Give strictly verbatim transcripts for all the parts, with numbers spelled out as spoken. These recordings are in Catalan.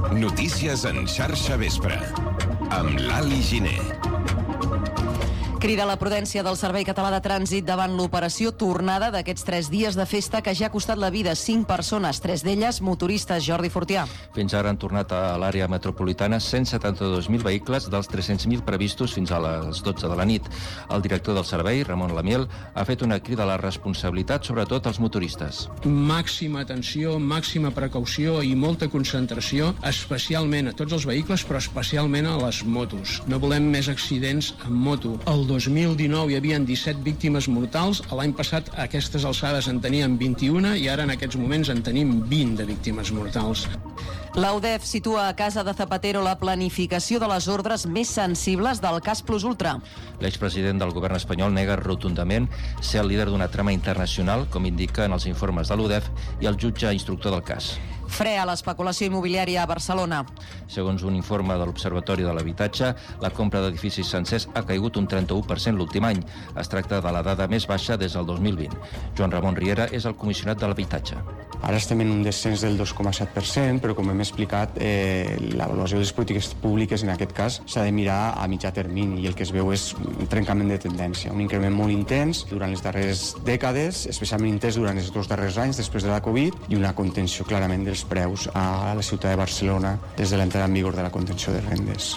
Notícies en xarxa vespre, amb l'Ali Giner. Crida la prudència del Servei Català de Trànsit davant l'operació tornada d'aquests tres dies de festa que ja ha costat la vida a cinc persones, tres d'elles motoristes. Jordi Fortià. Fins ara han tornat a l'àrea metropolitana cent setanta-dos mil vehicles dels tres-cents mil previstos fins a les dotze de la nit. El director del servei, Ramon Lamiel, ha fet una crida a la responsabilitat, sobretot als motoristes. Màxima atenció, màxima precaució i molta concentració, especialment a tots els vehicles, però especialment a les motos. No volem més accidents amb moto. El dos mil dinou hi havia disset víctimes mortals, l'any passat a aquestes alçades en teníem vint-i-una i ara en aquests moments en tenim vint de víctimes mortals. La U D E F situa a casa de Zapatero la planificació de les ordres més sensibles del cas Plus Ultra. L'expresident del govern espanyol nega rotundament ser el líder d'una trama internacional, com indiquen els informes de l'U D E F i el jutge instructor del cas. Fre a l'especulació immobiliària a Barcelona. Segons un informe de l'Observatori de l'Habitatge, la compra d'edificis sencers ha caigut un trenta-u per cent l'últim any. Es tracta de la dada més baixa des del dos mil vint. Joan Ramon Riera és el comissionat de l'Habitatge. Ara estem en un descens del dos coma set per cent, però com hem explicat, eh, l'avaluació de les polítiques públiques en aquest cas s'ha de mirar a mitjà termini i el que es veu és un trencament de tendència, un increment molt intens durant les darreres dècades, especialment intens durant els dos darrers anys després de la Covid, i una contenció clarament dels preus a la ciutat de Barcelona des de l'entrada en vigor de la contenció de rendes.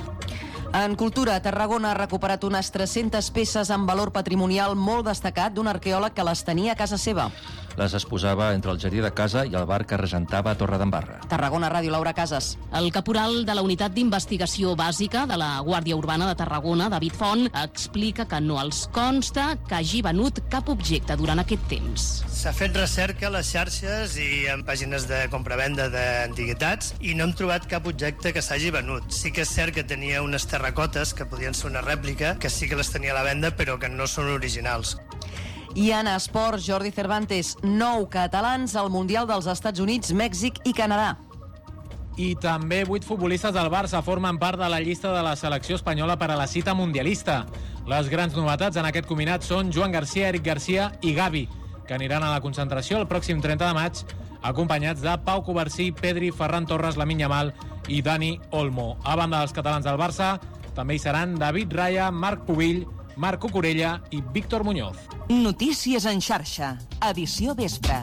En cultura, Tarragona ha recuperat unes tres-centes peces amb valor patrimonial molt destacat d'un arqueòleg que les tenia a casa seva. Les exposava entre el jardí de casa i el bar que regentava a Torredembarra. Tarragona Ràdio, Laura Casas. El caporal de la Unitat d'Investigació Bàsica de la Guàrdia Urbana de Tarragona, David Font, explica que no els consta que hagi venut cap objecte durant aquest temps. S'ha fet recerca a les xarxes i en pàgines de compravenda d'antiguitats i no hem trobat cap objecte que s'hagi venut. Sí que és cert que tenia unes terracotes que podien ser una rèplica, que sí que les tenia a la venda, però que no són originals. I en esports, Jordi Cervantes, nou catalans al Mundial dels Estats Units, Mèxic i Canadà. I també vuit futbolistes del Barça formen part de la llista de la selecció espanyola per a la cita mundialista. Les grans novetats en aquest combinat són Joan Garcia, Eric Garcia i Gavi, que aniran a la concentració el pròxim trenta de maig, acompanyats de Pau Covarsí, Pedri, Ferran Torres, Lamine Yamal i Dani Olmo. A banda dels catalans del Barça, també hi seran David Raya, Marc Pubill, Marc Cucurella i Víctor Muñoz. Notícies en xarxa, edició vespre.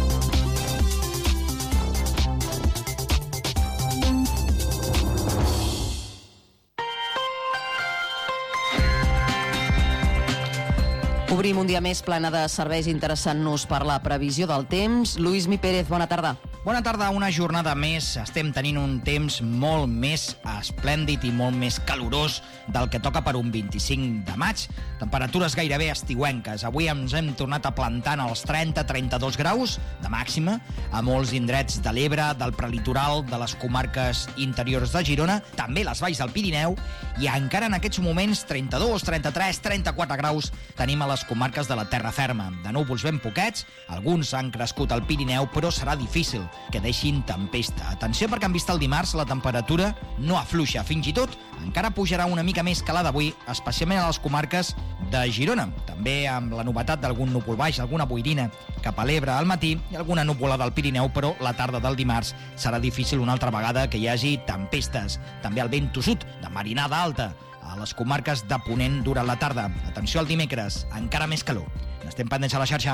Obrim un dia més plana de serveis interessant-nos per la previsió del temps. Lluís Mi Pérez, bona tarda. Bona tarda, una jornada més. Estem tenint un temps molt més esplèndid i molt més calorós del que toca per un vint-i-cinc de maig. Temperatures gairebé estiuenques. Avui ens hem tornat a plantar en els trenta a trenta-dos graus de màxima a molts indrets de l'Ebre, del prelitoral, de les comarques interiors de Girona, també les valls del Pirineu, i encara en aquests moments trenta-dos, trenta-tres, trenta-quatre graus tenim a les comarques de la terra ferma. De núvols ben poquets, alguns han crescut al Pirineu, però serà difícil que deixin tempesta. Atenció, perquè han vist el dimarts la temperatura no afluixa, fins i tot encara pujarà una mica més que la d'avui, especialment a les comarques de Girona. També amb la novetat d'algun núvol baix, alguna boirina cap a l'Ebre al matí i alguna nuvolada al Pirineu, però la tarda del dimarts serà difícil una altra vegada que hi hagi tempestes. També el vent tossut de marinada alta a les comarques de Ponent durant la tarda. Atenció al dimecres, encara més calor. N'estem pendents a la xarxa.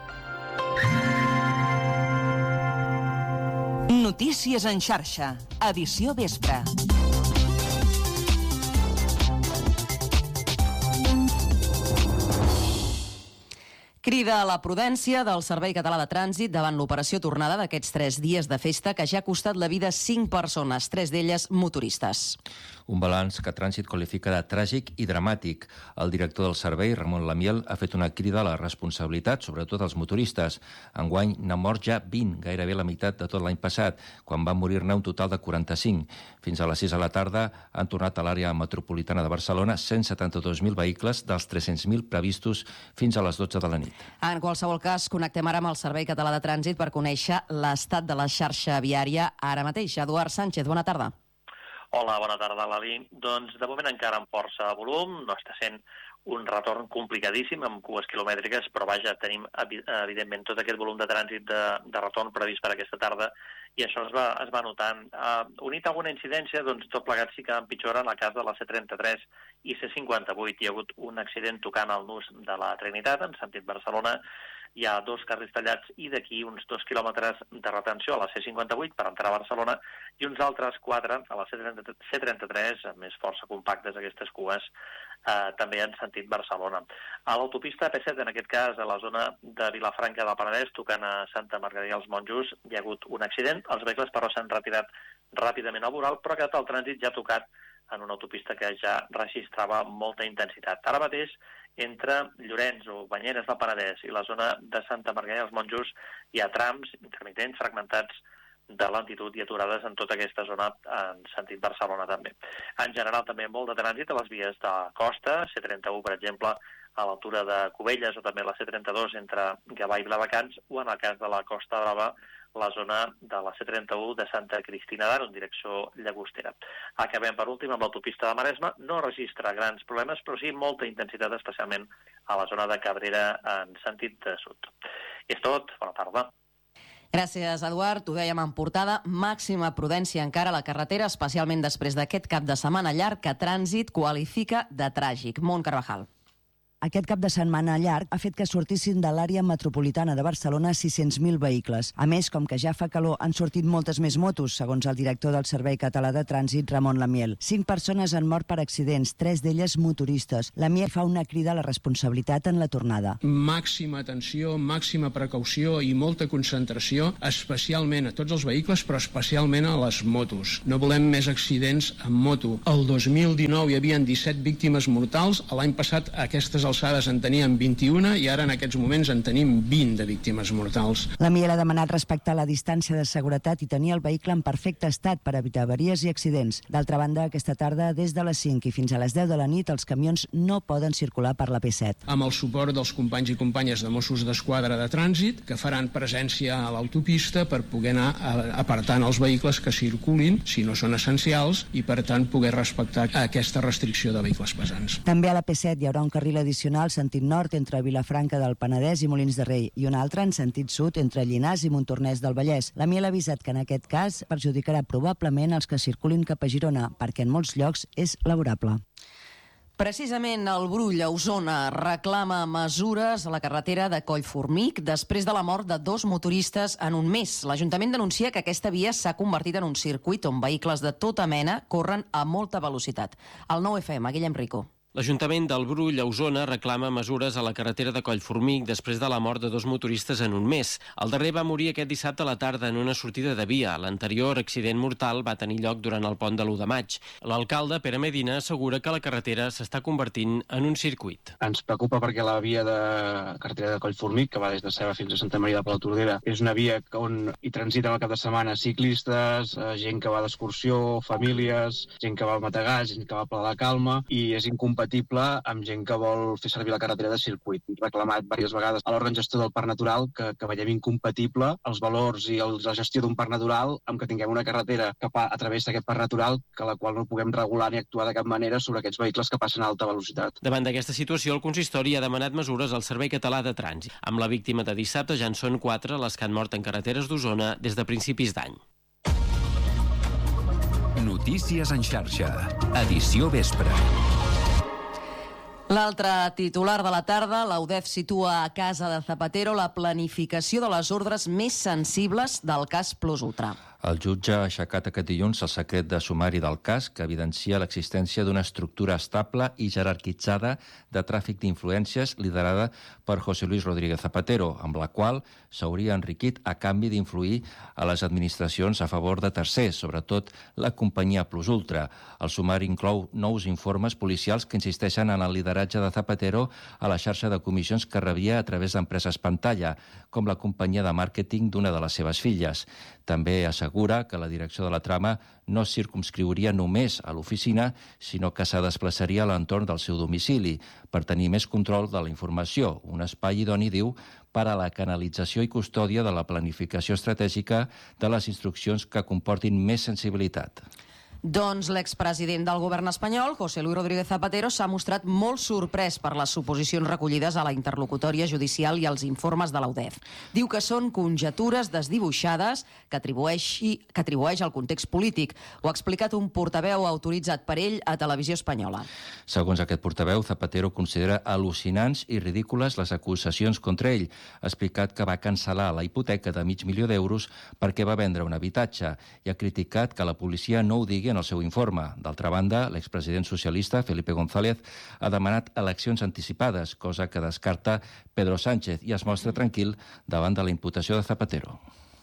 Notícies en xarxa, edició vespre. Crida a la prudència del Servei Català de Trànsit davant l'operació tornada d'aquests tres dies de festa que ja ha costat la vida a cinc persones, tres d'elles motoristes. Un balanç que Trànsit qualifica de tràgic i dramàtic. El director del servei, Ramon Lamiel, ha fet una crida a la responsabilitat, sobretot als motoristes. Enguany n'ha mort ja vint, gairebé la meitat de tot l'any passat, quan van morir-ne un total de quaranta-cinc. Fins a les sis de la tarda han tornat a l'àrea metropolitana de Barcelona cent setanta-dos mil vehicles dels tres-cents mil previstos fins a les dotze de la nit. En qualsevol cas, connectem ara amb el Servei Català de Trànsit per conèixer l'estat de la xarxa viària ara mateix. Eduard Sánchez, bona tarda. Hola, bona tarda, Lali. Doncs de moment encara amb força volum, no està sent un retorn complicadíssim amb cues quilomètriques, però vaja, tenim evidentment tot aquest volum de trànsit de, de retorn previst per aquesta tarda i això es va, es va notant. Uh, unit a alguna incidència, doncs tot plegat sí que empitjora en el cas de la C trenta-tres i C cinquanta-vuit. Hi ha hagut un accident tocant el nus de la Trinitat, en sentit Barcelona. Hi ha dos carrils tallats i d'aquí uns dos quilòmetres de retenció a la C cinquanta-vuit per entrar a Barcelona i uns altres quatre a la C trenta-tres, més força compactes aquestes cues, eh, també en sentit Barcelona. A l'autopista P set, en aquest cas, a la zona de Vilafranca del Penedès, tocant a Santa Margarida dels Monjos, hi ha hagut un accident. Els vehicles, però, s'han retirat ràpidament al voral, però ha quedat el trànsit ja tocat en una autopista que ja registrava molta intensitat. Ara mateix, entre Llorenç o Banyeres del Penedès i la zona de Santa Margarida dels Monjos hi ha trams intermitents fragmentats de lentitud i aturades en tota aquesta zona en sentit Barcelona també. En general també molt de trànsit a les vies de costa, C trenta-u per exemple a l'altura de Cubelles o també la C trenta-dos entre Gavà i Viladecans o en el cas de la Costa Brava la zona de la C trenta-u de Santa Cristina d'Aro en direcció Llagostera. Acabem per últim amb l'autopista de Maresme, no registra grans problemes però sí molta intensitat especialment a la zona de Cabrera en sentit de sud. És tot, bona tarda. Gràcies, Eduard. Ho dèiem en portada. Màxima prudència encara a la carretera, especialment després d'aquest cap de setmana llarg que Trànsit qualifica de tràgic. Mont Carvajal. Aquest cap de setmana llarg ha fet que sortissin de l'àrea metropolitana de Barcelona sis-cents mil vehicles. A més, com que ja fa calor, han sortit moltes més motos, segons el director del Servei Català de Trànsit, Ramon Lamiel. Cinc persones han mort per accidents, tres d'elles motoristes. Lamiel fa una crida a la responsabilitat en la tornada. Màxima atenció, màxima precaució i molta concentració, especialment a tots els vehicles, però especialment a les motos. No volem més accidents amb moto. El dos mil dinou hi havia disset víctimes mortals, l'any passat aquestes alçades en teníem vint-i-una i ara en aquests moments en tenim vint de víctimes mortals. La Miel ha demanat respectar la distància de seguretat i tenir el vehicle en perfecte estat per evitar avaries i accidents. D'altra banda, aquesta tarda, des de les cinc i fins a les deu de la nit, els camions no poden circular per la P set. Amb el suport dels companys i companyes de Mossos d'Esquadra de Trànsit, que faran presència a l'autopista per poder anar apartant els vehicles que circulin, si no són essencials, i per tant poder respectar aquesta restricció de vehicles pesants. També a la P set hi haurà un carril addicional sentit nord entre Vilafranca del Penedès i Molins de Rei i un altre en sentit sud entre Llinars i Montornès del Vallès. La Miel ha avisat que en aquest cas perjudicarà probablement els que circulin cap a Girona, perquè en molts llocs és laborable. Precisament el Brull, a Osona, reclama mesures a la carretera de Collformic després de la mort de dos motoristes en un mes. L'Ajuntament denuncia que aquesta via s'ha convertit en un circuit on vehicles de tota mena corren a molta velocitat. El nou F M, Guillem Rico. L'Ajuntament del Brull, a Osona, reclama mesures a la carretera de Collformic després de la mort de dos motoristes en un mes. El darrer va morir aquest dissabte a la tarda en una sortida de via. L'anterior accident mortal va tenir lloc durant el pont de l'u de maig. L'alcalde, Pere Medina, assegura que la carretera s'està convertint en un circuit. Ens preocupa perquè la via de carretera de Collformic, que va des de Ceba fins a Santa Maria de Palautordera, és una via on hi transiten al cap de setmana ciclistes, gent que va d'excursió, famílies, gent que va al Mategà, gent que va a Pla de Calma, i és incompatible amb gent que vol fer servir la carretera de circuit. Hem reclamat diverses vegades a l'òrgan gestor del Parc Natural que, que veiem incompatible els valors i el, la gestió d'un parc natural amb que tinguem una carretera que pa, a través d'aquest parc natural que la qual no puguem regular ni actuar de cap manera sobre aquests vehicles que passen a alta velocitat. Davant d'aquesta situació, el consistori ha demanat mesures al Servei Català de Trànsit. Amb la víctima de dissabte ja en són quatre les que han mort en carreteres d'Osona des de principis d'any. Notícies en xarxa. Edició vespre. L'altre titular de la tarda, la U D E F situa a casa de Zapatero la planificació de les ordres més sensibles del cas Plus Ultra. El jutge ha aixecat aquest dilluns el secret de sumari del cas que evidencia l'existència d'una estructura estable i jerarquitzada de tràfic d'influències liderada per José Luis Rodríguez Zapatero, amb la qual s'hauria enriquit a canvi d'influir a les administracions a favor de tercers, sobretot la companyia Plus Ultra. El sumari inclou nous informes policials que insisteixen en el lideratge de Zapatero a la xarxa de comissions que rebia a través d'empreses pantalla, com la companyia de màrqueting d'una de les seves filles. També assegura que la direcció de la trama no es circumscriuria només a l'oficina, sinó que se desplaçaria a l'entorn del seu domicili per tenir més control de la informació, un espai idoni, diu, per a la canalització i custòdia de la planificació estratègica de les instruccions que comportin més sensibilitat. Doncs l'expresident del govern espanyol, José Luis Rodríguez Zapatero, s'ha mostrat molt sorprès per les suposicions recollides a la interlocutòria judicial i als informes de l'U D E F. Diu que són conjectures desdibuixades que atribueixi, que atribueix al context polític. Ho ha explicat un portaveu autoritzat per ell a Televisió Espanyola. Segons aquest portaveu, Zapatero considera al·lucinants i ridícules les acusacions contra ell. Ha explicat que va cancel·lar la hipoteca de mig milió d'euros perquè va vendre un habitatge i ha criticat que la policia no ho digui en el seu informe. D'altra banda, l'expresident socialista, Felipe González, ha demanat eleccions anticipades, cosa que descarta Pedro Sánchez, i es mostra tranquil davant de la imputació de Zapatero.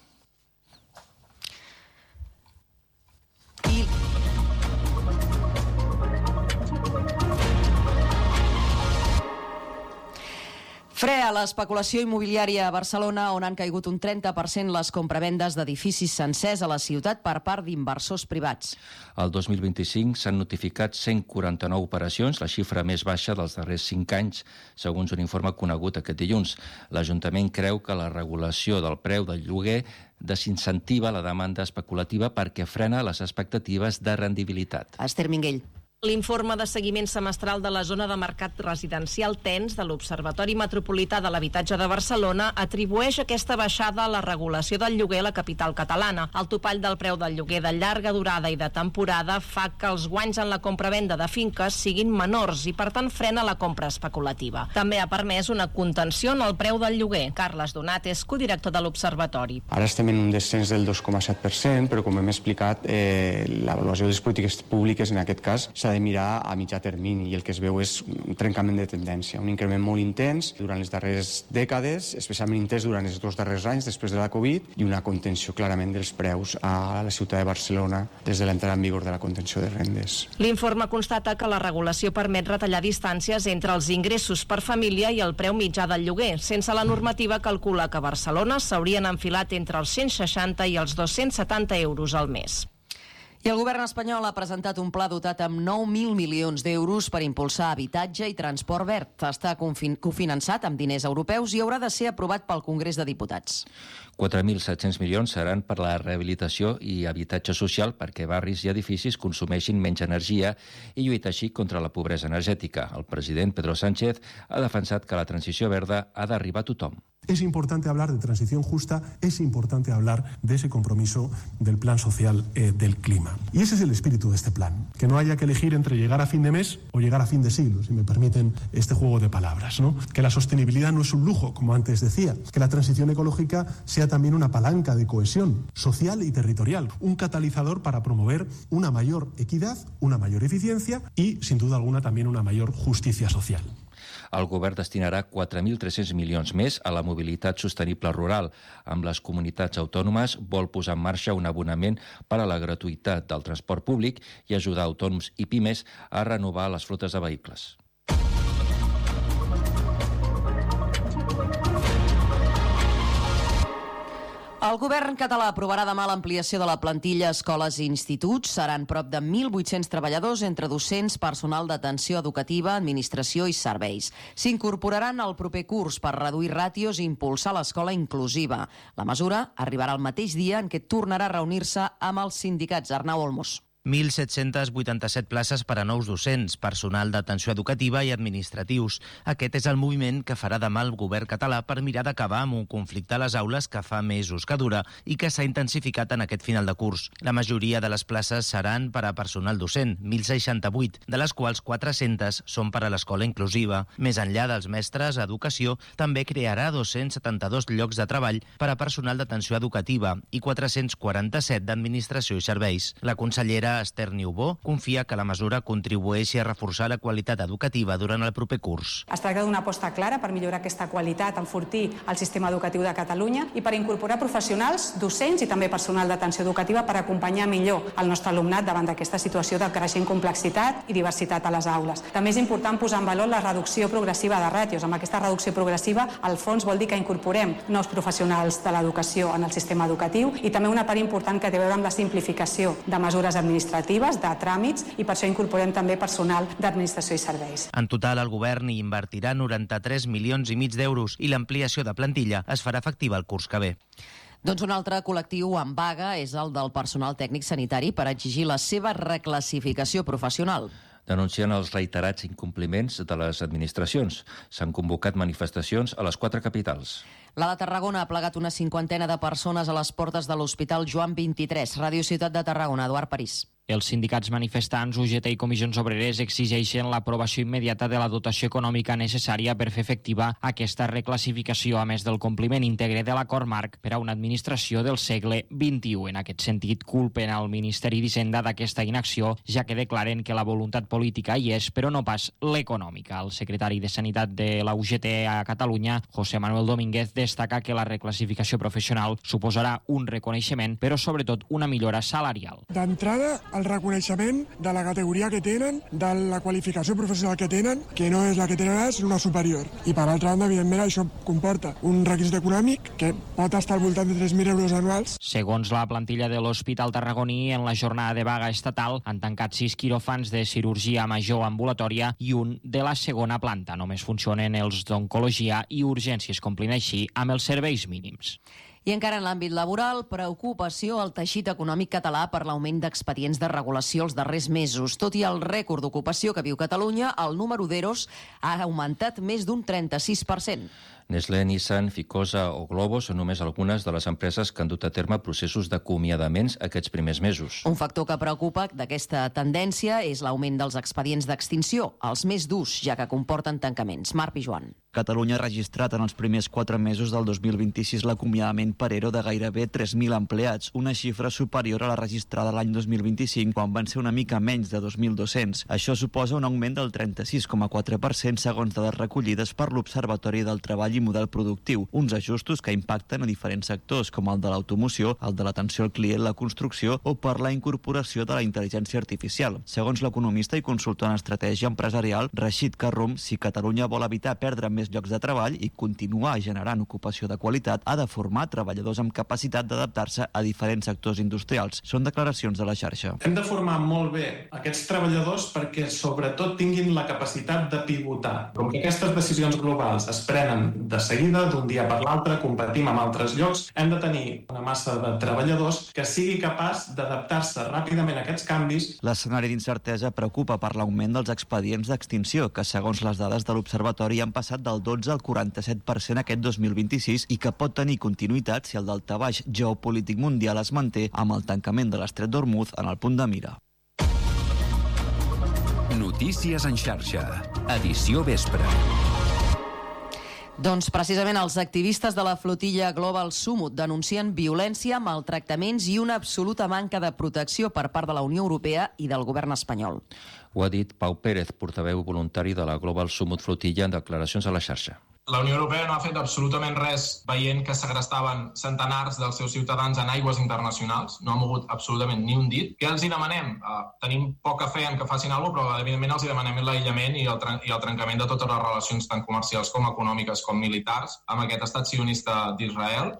Fre a l'especulació immobiliària a Barcelona, on han caigut un trenta per cent les compravendes d'edificis sencers a la ciutat per part d'inversors privats. El dos mil vint-i-cinc s'han notificat cent quaranta-nou operacions, la xifra més baixa dels darrers cinc anys, segons un informe conegut aquest dilluns. L'Ajuntament creu que la regulació del preu del lloguer desincentiva la demanda especulativa perquè frena les expectatives de rendibilitat. Esther Minguell. L'informe de seguiment semestral de la zona de mercat residencial T E N S de l'Observatori Metropolità de l'Habitatge de Barcelona atribueix aquesta baixada a la regulació del lloguer a la capital catalana. El topall del preu del lloguer de llarga durada i de temporada fa que els guanys en la compra-venda de finques siguin menors i, per tant, frena la compra especulativa. També ha permès una contenció en el preu del lloguer. Carles Donat és codirector de l'Observatori. Ara estem en un descens del dos coma set per cent, però com hem explicat, eh, l'avaluació de les polítiques públiques en aquest cas s'ha de mirar a mitjà termini i el que es veu és un trencament de tendència, un increment molt intens durant les darreres dècades, especialment intens durant els dos darrers anys després de la Covid, i una contenció clarament dels preus a la ciutat de Barcelona des de l'entrada en vigor de la contenció de rendes. L'informe constata que la regulació permet retallar distàncies entre els ingressos per família i el preu mitjà del lloguer. Sense la normativa calcula que a Barcelona s'haurien enfilat entre els cent seixanta i els dos-cents setanta euros al mes. I el govern espanyol ha presentat un pla dotat amb nou mil milions d'euros per impulsar habitatge i transport verd. Està cofinançat amb diners europeus i haurà de ser aprovat pel Congrés de Diputats. quatre mil set-cents milions seran per la rehabilitació i habitatge social perquè barris i edificis consumeixin menys energia i lluitar així contra la pobresa energètica. El president Pedro Sánchez ha defensat que la transició verda ha d'arribar a tothom. Es importante hablar de transición justa, es importante hablar de ese compromiso del plan social eh, del clima. Y ese es el espíritu de este plan, que no haya que elegir entre llegar a fin de mes o llegar a fin de siglo, si me permiten este juego de palabras, ¿no? Que la sostenibilidad no es un lujo, como antes decía, que la transición ecológica sea también una palanca de cohesión social y territorial, un catalizador para promover una mayor equidad, una mayor eficiencia y, sin duda alguna, también una mayor justicia social. El govern destinarà quatre mil tres-cents milions més a la mobilitat sostenible rural. Amb les comunitats autònomes vol posar en marxa un abonament per a la gratuïtat del transport públic i ajudar autònoms i pimes a renovar les flotes de vehicles. El govern català aprovarà demà l'ampliació de la plantilla a escoles i instituts. Seran prop de mil vuit-cents treballadors, entre docents, personal d'atenció educativa, administració i serveis. S'incorporaran al proper curs per reduir ràtios i impulsar l'escola inclusiva. La mesura arribarà el mateix dia en què tornarà a reunir-se amb els sindicats. Arnau Olmos. mil set-cents vuitanta-set places per a nous docents, personal d'atenció educativa i administratius. Aquest és el moviment que farà demà el govern català per mirar d'acabar amb un conflicte a les aules que fa mesos que dura i que s'ha intensificat en aquest final de curs. La majoria de les places seran per a personal docent, mil seixanta-vuit, de les quals quatre-centes són per a l'escola inclusiva. Més enllà dels mestres, Educació també crearà dos-cents setanta-dos llocs de treball per a personal d'atenció educativa i quatre-cents quaranta-set d'administració i serveis. La consellera Esther Niubó confia que la mesura contribueixi a reforçar la qualitat educativa durant el proper curs. Es tracta d'una aposta clara per millorar aquesta qualitat, enfortir el sistema educatiu de Catalunya i per incorporar professionals, docents i també personal d'atenció educativa per acompanyar millor el nostre alumnat davant d'aquesta situació de creixent complexitat i diversitat a les aules. També és important posar en valor la reducció progressiva de ràtios. Amb aquesta reducció progressiva, al fons vol dir que incorporem nous professionals de l'educació en el sistema educatiu i també una part important que té a veure amb la simplificació de mesures administratives administratives, de tràmits, i per això incorporem també personal d'administració i serveis. En total, el govern hi invertirà noranta-tres milions i mig d'euros i l'ampliació de plantilla es farà efectiva el curs que ve. Doncs un altre col·lectiu en vaga és el del personal tècnic sanitari per exigir la seva reclassificació professional. Denuncien els reiterats incompliments de les administracions. S'han convocat manifestacions a les quatre capitals. La de Tarragona ha plegat una cinquantena de persones a les portes de l'Hospital Joan vint-i-tres. Ràdio Ciutat de Tarragona, Eduard París. Els sindicats manifestants, U G T i Comissions Obreres exigeixen l'aprovació immediata de la dotació econòmica necessària per fer efectiva aquesta reclassificació, a més del compliment íntegre de l'acord marc per a una administració del segle vint-i-u. En aquest sentit, culpen al Ministeri d'Hisenda d'aquesta inacció, ja que declaren que la voluntat política hi és, però no pas l'econòmica. El secretari de Sanitat de la U G T a Catalunya, José Manuel Domínguez, destaca que la reclassificació professional suposarà un reconeixement, però sobretot una millora salarial. D'entrada, el reconeixement de la categoria que tenen, de la qualificació professional que tenen, que no és la que tenen ara, sinó una superior. I per altra banda, evidentment, això comporta un requisit econòmic que pot estar al voltant de tres mil euros anuals. Segons la plantilla de l'Hospital Tarragoní, en la jornada de vaga estatal han tancat sis quiròfans de cirurgia major ambulatòria i un de la segona planta. Només funcionen els d'oncologia i urgències, complint així amb els serveis mínims. I encara en l'àmbit laboral, preocupació al teixit econòmic català per l'augment d'expedients de regulació els darrers mesos. Tot i el rècord d'ocupació que viu Catalunya, el número d'eros ha augmentat més d'un trenta-sis per cent. Nestlé, Nissan, Ficosa o Globo són només algunes de les empreses que han dut a terme processos d'acomiadaments aquests primers mesos. Un factor que preocupa d'aquesta tendència és l'augment dels expedients d'extinció, els més durs, ja que comporten tancaments. Marc Pijuan. Catalunya ha registrat en els primers quatre mesos del dos mil vint-i-sis l'acomiadament per ERO de gairebé tres mil empleats, una xifra superior a la registrada l'any dos mil vint-i-cinc, quan van ser una mica menys de dos mil dos-cents. Això suposa un augment del trenta-sis coma quatre per cent segons dades recollides per l'Observatori del Treball i Model Productiu, uns ajustos que impacten a diferents sectors, com el de l'automoció, el de l'atenció al client, la construcció o per la incorporació de la intel·ligència artificial. Segons l'economista i consultor en estratègia empresarial, Rashid Karrum, si Catalunya vol evitar perdre més llocs de treball i continuar generant ocupació de qualitat, ha de formar treballadors amb capacitat d'adaptar-se a diferents sectors industrials. Són declaracions de la xarxa. Hem de formar molt bé aquests treballadors perquè sobretot tinguin la capacitat de pivotar. Com que aquestes decisions globals es prenen de seguida, d'un dia per l'altre, competim amb altres llocs, hem de tenir una massa de treballadors que sigui capaç d'adaptar-se ràpidament a aquests canvis. L'escenari d'incertesa preocupa per l'augment dels expedients d'extinció, que segons les dades de l'Observatori han passat del dotze al quaranta-set per cent aquest dos mil vint-i-sis i que pot tenir continuïtat si el daltabaix geopolític mundial es manté amb el tancament de l'estret d'Hormuz en el punt de mira. Notícies en xarxa. Edició vespre. Doncs precisament els activistes de la flotilla Global Sumut denuncien violència, maltractaments i una absoluta manca de protecció per part de la Unió Europea i del govern espanyol. Ho ha dit Pau Pérez, portaveu voluntari de la Global Sumut Flotilla, en declaracions a la xarxa. La Unió Europea no ha fet absolutament res veient que segrestaven centenars dels seus ciutadans en aigües internacionals. No ha mogut absolutament ni un dit. Què els hi demanem? Uh, tenim poca fe en que facin alguna cosa, però evidentment els hi demanem l'aïllament i el, tren i el trencament de totes les relacions tant comercials com econòmiques com militars amb aquest estat sionista d'Israel.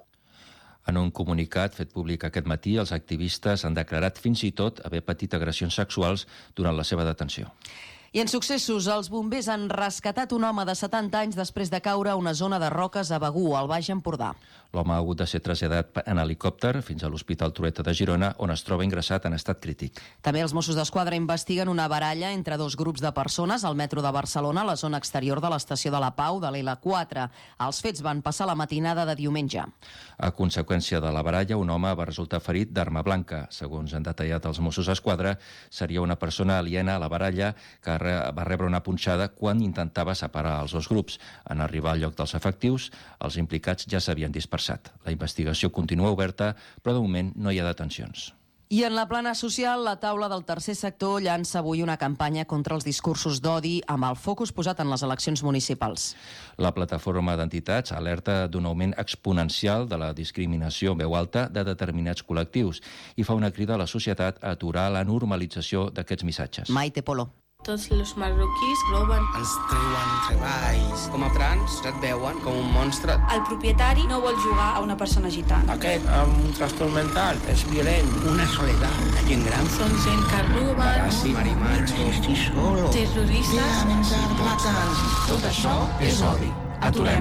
En un comunicat fet públic aquest matí, els activistes han declarat fins i tot haver patit agressions sexuals durant la seva detenció. I en successos, els bombers han rescatat un home de setanta anys després de caure a una zona de roques a Begur, al Baix Empordà. L'home ha hagut de ser traslladat en helicòpter fins a l'Hospital Trueta de Girona, on es troba ingressat en estat crític. També els Mossos d'Esquadra investiguen una baralla entre dos grups de persones al metro de Barcelona, a la zona exterior de l'estació de la Pau de l'L quatre. Els fets van passar la matinada de diumenge. A conseqüència de la baralla, un home va resultar ferit d'arma blanca. Segons han detallat els Mossos d'Esquadra, seria una persona aliena a la baralla que va rebre una punxada quan intentava separar els dos grups. En arribar al lloc dels efectius, els implicats ja s'havien dispersat. La investigació continua oberta, però de moment no hi ha detencions. I en la plana social, la taula del tercer sector llança avui una campanya contra els discursos d'odi amb el focus posat en les eleccions municipals. La plataforma d'entitats alerta d'un augment exponencial de la discriminació en veu alta de determinats col·lectius i fa una crida a la societat a aturar la normalització d'aquests missatges. Maite Polo. Tots els marroquís roben. Els treuen treballs. Com a trans et veuen com un monstre. El propietari no vol jugar a una persona gitana. Aquest amb un trastorn mental és violent. Una soledat. La gent gran. Són gent que roben. Paràsit, marimatge, estic solo. Terroristes. Tot això és odi. Aturem-lo.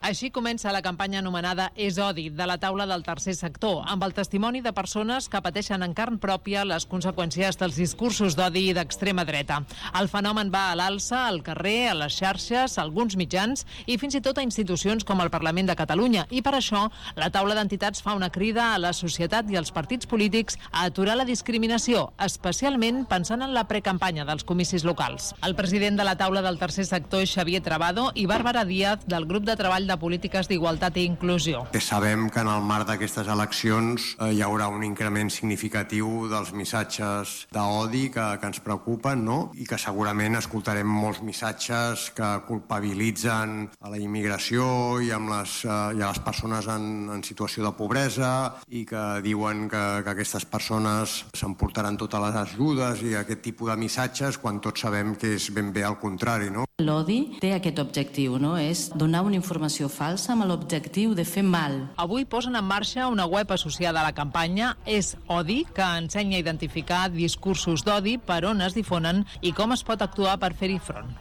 Així comença la campanya anomenada És odi, de la taula del tercer sector, amb el testimoni de persones que pateixen en carn pròpia les conseqüències dels discursos d'odi d'extrema dreta. El fenomen va a l'alça, al carrer, a les xarxes, a alguns mitjans i fins i tot a institucions com el Parlament de Catalunya. I per això, la taula d'entitats fa una crida a la societat i als partits polítics a aturar la discriminació, especialment pensant en la precampanya dels comicis locals. El president de la taula del tercer sector és Xavier Trabado i Bàrbara Díaz, del grup de treball de polítiques d'igualtat i inclusió. Sabem que en el marc d'aquestes eleccions eh, hi haurà un increment significatiu dels missatges d'odi que, que ens preocupen, no? I que segurament escoltarem molts missatges que culpabilitzen a la immigració i, amb les, eh, i a les persones en, en situació de pobresa i que diuen que, que aquestes persones s'emportaran totes les ajudes i aquest tipus de missatges quan tots sabem que és ben bé al contrari, no? L'odi té aquest objectiu, no? És donar una informació falsa amb l'objectiu de fer mal. Avui posen en marxa una web associada a la campanya És odi, que ensenya a identificar discursos d'odi, per on es difonen i com es pot actuar per fer-hi front.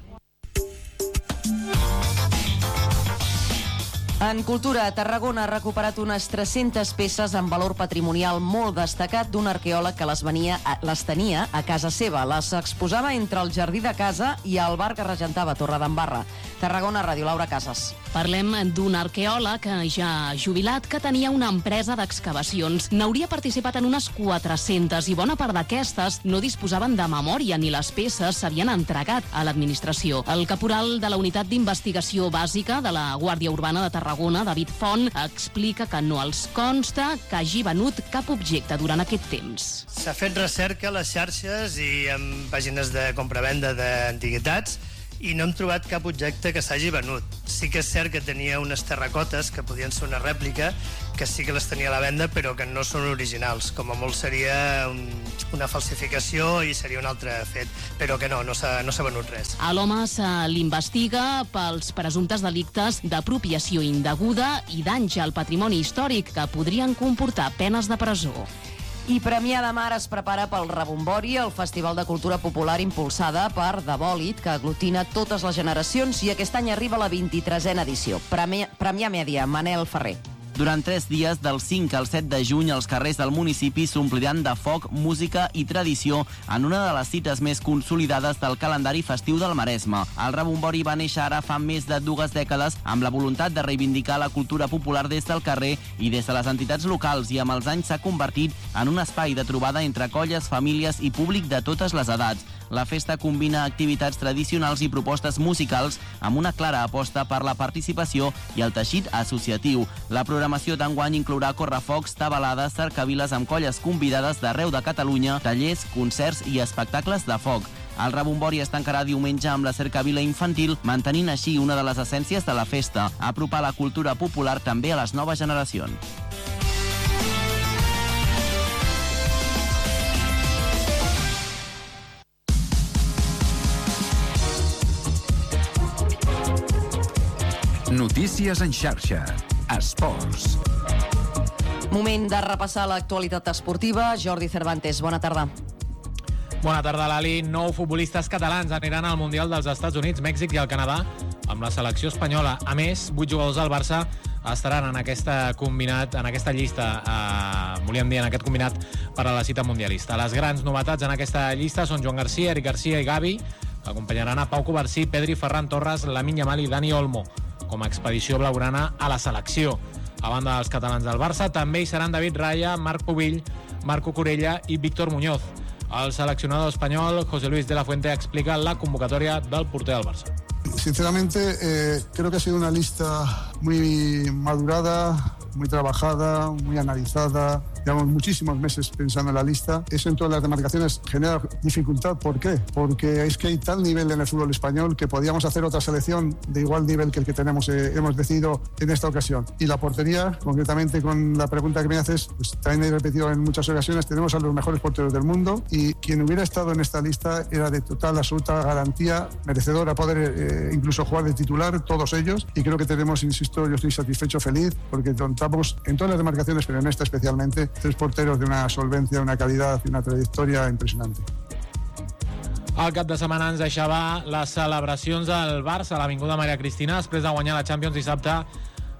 En cultura, Tarragona ha recuperat unes tres-centes peces amb valor patrimonial molt destacat d'un arqueòleg que les, venia, les tenia a casa seva. Les exposava entre el jardí de casa i el bar que regentava Torredembarra. Tarragona, Ràdio, Laura Casas. Parlem d'un arqueòleg ja jubilat que tenia una empresa d'excavacions. N'hauria participat en unes quatre-centes i bona part d'aquestes no disposaven de memòria ni les peces s'havien entregat a l'administració. El caporal de la Unitat d'Investigació Bàsica de la Guàrdia Urbana de Tarragona, David Font, explica que no els consta que hagi venut cap objecte durant aquest temps. S'ha fet recerca a les xarxes i en pàgines de compravenda d'antiguitats i no hem trobat cap objecte que s'hagi venut. Sí que és cert que tenia unes terracotes que podien ser una rèplica, que sí que les tenia a la venda, però que no són originals. Com a molt seria un, una falsificació i seria un altre fet, però que no, no s'ha no s'ha venut res. A l'home se l'investiga pels presumptes delictes d'apropiació indeguda i danys al patrimoni històric que podrien comportar penes de presó. I Premià de Mar es prepara pel Rebombori, el Festival de Cultura Popular impulsada per The Bòlit, que aglutina totes les generacions, i aquest any arriba la vint-i-tresena edició. Premià, Premià Mèdia, Manel Ferrer. Durant tres dies, del cinc al set de juny, els carrers del municipi s'ompliran de foc, música i tradició en una de les cites més consolidades del calendari festiu del Maresme. El Rebombori va néixer ara fa més de dues dècades amb la voluntat de reivindicar la cultura popular des del carrer i des de les entitats locals, i amb els anys s'ha convertit en un espai de trobada entre colles, famílies i públic de totes les edats. La festa combina activitats tradicionals i propostes musicals amb una clara aposta per la participació i el teixit associatiu. La programació d'enguany inclourà correfocs, tabalades, cercaviles amb colles convidades d'arreu de Catalunya, tallers, concerts i espectacles de foc. El Rebombori es tancarà diumenge amb la cercavila infantil, mantenint així una de les essències de la festa, apropar la cultura popular també a les noves generacions. Notícies en xarxa. Esports. Moment de repassar l'actualitat esportiva. Jordi Cervantes, bona tarda. Bona tarda, Lali. Nou futbolistes catalans aniran al Mundial dels Estats Units, Mèxic i el Canadà amb la selecció espanyola. A més, vuit jugadors del Barça estaran en aquesta combinat, en aquesta llista, eh, volíem dir, en aquest combinat per a la cita mundialista. Les grans novetats en aquesta llista són Joan Garcia, Eric Garcia i Gavi, que acompanyaran a Pau Covarsí, Pedri, Ferran Torres, Lamine Yamal i Dani Olmo com a expedició blaugrana a la selecció. A banda dels catalans del Barça, també hi seran David Raya, Marc Pubill, Marco Corella i Víctor Muñoz. El seleccionador espanyol, José Luis de la Fuente, explica la convocatoria del porter del Barça. Sinceramente, eh, creo que ha sido una lista muy madurada, muy trabajada, muy analizada. Llevamos muchísimos meses pensando en la lista. Eso en todas las demarcaciones genera dificultad. ¿Por qué? Porque es que hay tal nivel en el fútbol español que podíamos hacer otra selección de igual nivel que el que tenemos, eh, hemos decidido en esta ocasión. Y la portería, concretamente con la pregunta que me haces, pues también he repetido en muchas ocasiones, tenemos a los mejores porteros del mundo y quien hubiera estado en esta lista era de total, absoluta garantía, merecedor a poder eh, incluso jugar de titular, todos ellos. Y creo que tenemos, insisto, yo estoy satisfecho, feliz, porque contamos en todas las demarcaciones, pero en esta especialmente, tres porteros de una solvencia, una calidad y una trayectoria impresionante. El cap de setmana ens deixava les celebracions del Barça a l'Avinguda Maria Cristina després de guanyar la Champions dissabte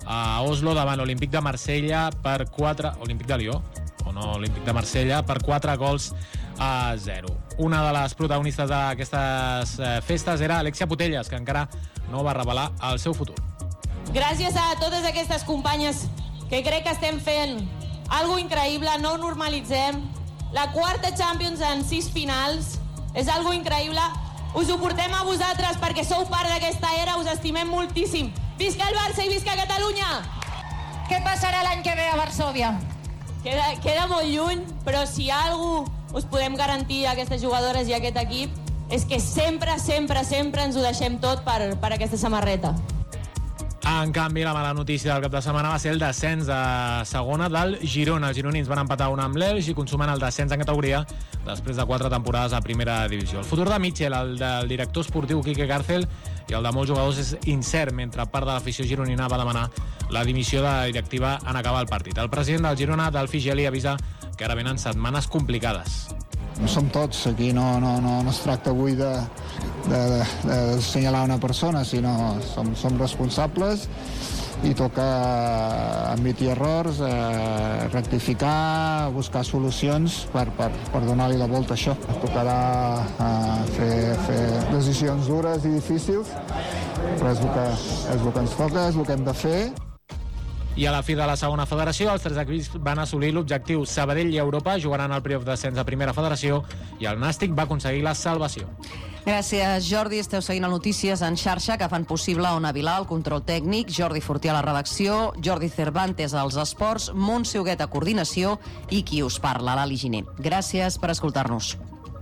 a Oslo davant l'Olímpic de Marsella per quatre... Olímpic de Lió, o no, Olímpic de Marsella, per quatre gols a zero. Una de les protagonistes d'aquestes festes era Alexia Putellas, que encara no va revelar el seu futur. Gràcies a totes aquestes companyes que crec que estem fent algo increïble, no ho normalitzem. La quarta Champions en sis finals és algo increïble. Us ho portem a vosaltres perquè sou part d'aquesta era, us estimem moltíssim. Visca el Barça i visca Catalunya! Què passarà l'any que ve a Varsòvia? Queda, queda molt lluny, però si algú us podem garantir a aquestes jugadores i a aquest equip és que sempre, sempre, sempre ens ho deixem tot per, per aquesta samarreta. En canvi, la mala notícia del cap de setmana va ser el descens a segona del Girona. Els gironins van empatar una amb l'Elx i consumen el descens en categoria després de quatre temporades a primera divisió. El futur de Mitchell, el del director esportiu Quique Cárcel i el de molts jugadors és incert, mentre part de l'afició gironina va demanar la dimissió de la directiva en acabar el partit. El president del Girona, Delfi Geli, avisa que ara venen setmanes complicades. No som tots, aquí no, no, no, no es tracta avui de, de, de, de assenyalar una persona, sinó som, som responsables i toca admetre errors, eh, rectificar, buscar solucions per, per, per donar-li la volta a això. Tocarà eh, fer, fer decisions dures i difícils, però és el, que, és el que ens toca, és el que hem de fer. I a la fi de la segona federació, els tres equips van assolir l'objectiu. Sabadell i Europa jugaran el playoff d'ascens a primera federació i el Nàstic va aconseguir la salvació. Gràcies, Jordi. Esteu seguint el Notícies en xarxa que fan possible Ona Vilà, el control tècnic, Jordi Fortià a la redacció, Jordi Cervantes als esports, Montse Huguet a coordinació i qui us parla, l'Ali Giner. Gràcies per escoltar-nos.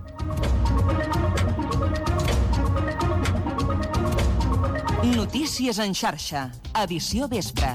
Notícies en xarxa, edició vespre.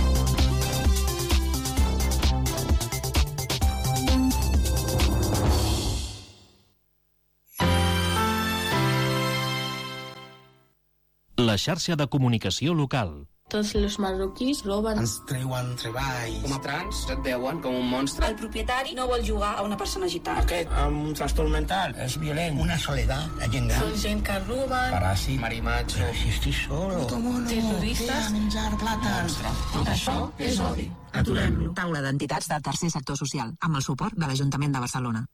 La xarxa de comunicació local. Tots els marroquís roben. Ens treuen treball. Com a trans et veuen com un monstre. El propietari no vol jugar a una persona gitana. Aquest amb un trastorn mental és violent. Una soledat, la gent gran. Són gent que roben. Paràsit, marimatge. Però si estic solo. Terroristes. Menjar plàtans. Tot això és odi. Aturem-lo. Taula d'entitats del tercer sector social, amb el suport de l'Ajuntament de Barcelona.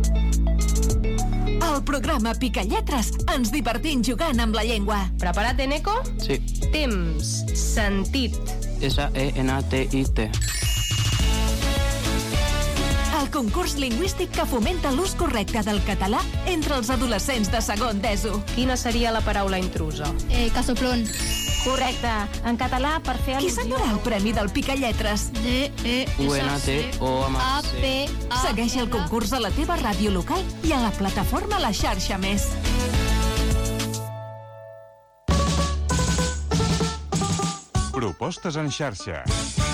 Al programa Picalletres ens divertim jugant amb la llengua. Preparat, Eneco? Sí. Temps, sentit. S E N T I T. El concurs lingüístic que fomenta l'ús correcte del català entre els adolescents de segon d'ESO. Quina seria la paraula intrusa? Eh, casoplón. Correcte. En català, per fer al·lusió... Qui s'endurà el premi del Picalletres? D, E, U, N, T, O, M, A, P, A... Segueix el concurs a la teva ràdio local i a la plataforma La Xarxa Més. Propostes en xarxa.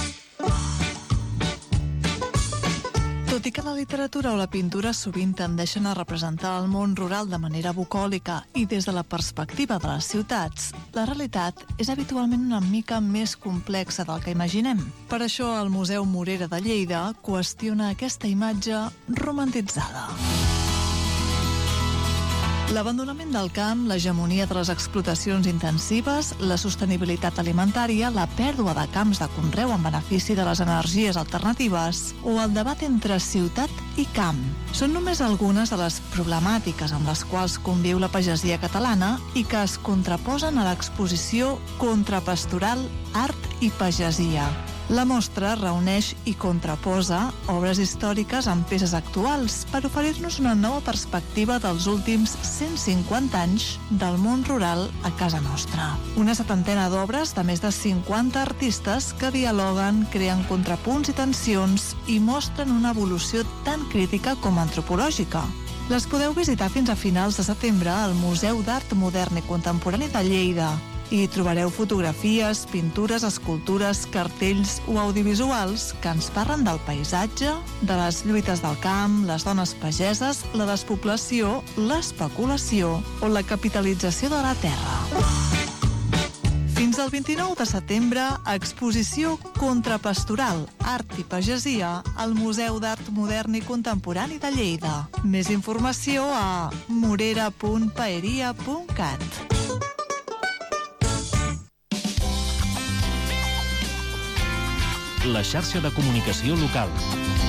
Tot i que la literatura o la pintura sovint tendeixen a representar el món rural de manera bucòlica i des de la perspectiva de les ciutats, la realitat és habitualment una mica més complexa del que imaginem. Per això el Museu Morera de Lleida qüestiona aquesta imatge romantitzada. L'abandonament del camp, l'hegemonia de les explotacions intensives, la sostenibilitat alimentària, la pèrdua de camps de conreu en benefici de les energies alternatives o el debat entre ciutat i camp. Són només algunes de les problemàtiques amb les quals conviu la pagesia catalana i que es contraposen a l'exposició Contrapastoral, Art i Pagesia. La mostra reuneix i contraposa obres històriques amb peces actuals per oferir-nos una nova perspectiva dels últims cent cinquanta anys del món rural a casa nostra. Una setantena d'obres de més de cinquanta artistes que dialoguen, creen contrapunts i tensions i mostren una evolució tan crítica com antropològica. Les podeu visitar fins a finals de setembre al Museu d'Art Modern i Contemporani de Lleida. Hi trobareu fotografies, pintures, escultures, cartells o audiovisuals que ens parlen del paisatge, de les lluites del camp, les dones pageses, la despoblació, l'especulació o la capitalització de la terra. Fins al vint-i-nou de setembre, exposició Contrapastoral, Art i Pagesia al Museu d'Art Modern i Contemporani de Lleida. Més informació a morera punt paeria punt cat. La xarxa de comunicació local.